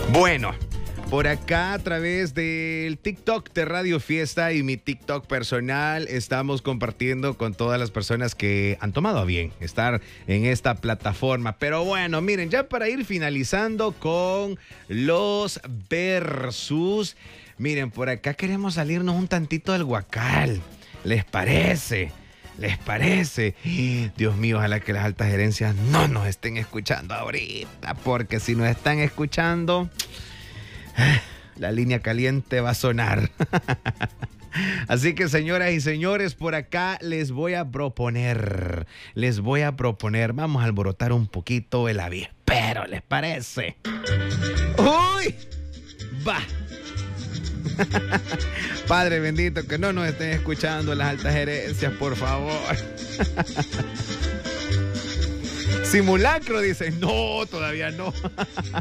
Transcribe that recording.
Bueno, por acá a través del TikTok de Radio Fiesta y mi TikTok personal estamos compartiendo con todas las personas que han tomado a bien estar en esta plataforma. Pero bueno, miren, ya para ir finalizando con los versus, miren, por acá queremos salirnos un tantito del guacal. ¿Les parece? ¿Les parece? Dios mío, ojalá que las altas gerencias no nos estén escuchando ahorita, porque si nos están escuchando, la línea caliente va a sonar. Así que, señoras y señores, por acá les voy a proponer, vamos a alborotar un poquito el avispero, ¿les parece? ¡Uy! ¡Va! Padre bendito, que no nos estén escuchando las altas gerencias, por favor. Simulacro, dicen. No, todavía no.